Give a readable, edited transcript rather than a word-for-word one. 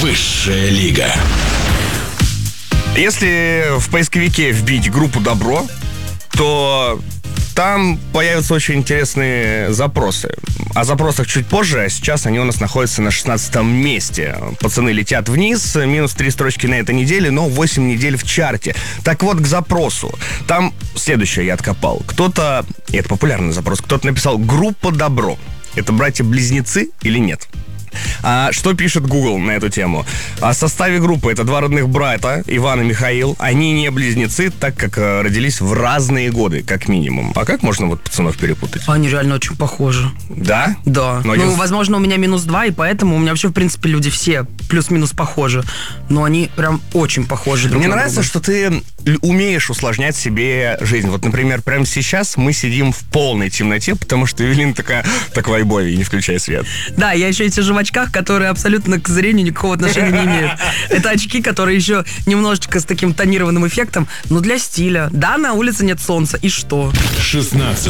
Высшая лига. Если в поисковике вбить группу «Добро», то там появятся очень интересные запросы. О запросах чуть позже, а сейчас они у нас находятся на 16-м месте. Пацаны летят вниз, минус 3 строчки на этой неделе, но 8 недель в чарте. Так вот, к запросу. Там следующее я откопал. Кто-то, и это популярный запрос, кто-то написал «Группа «Добро». Это братья-близнецы или нет? А что пишет Google на эту тему? О составе группы это два родных брата, Иван и Михаил. Они не близнецы, так как родились в разные годы, как минимум. А как можно вот пацанов перепутать? Они реально очень похожи. Да? Да. Но возможно, у меня минус 2, и поэтому у меня вообще, в принципе, люди все плюс-минус похожи. Но они прям очень похожи друг на друга. Мне нравится, что ты умеешь усложнять себе жизнь. Вот, например, прямо сейчас мы сидим в полной темноте, потому что Эвелина такая, так вайбови, не включай свет. Да, я еще и сижу в очках, которые абсолютно к зрению никакого отношения не имеют. Это очки, которые еще немножечко с таким тонированным эффектом, но для стиля. Да, на улице нет солнца, и что? 16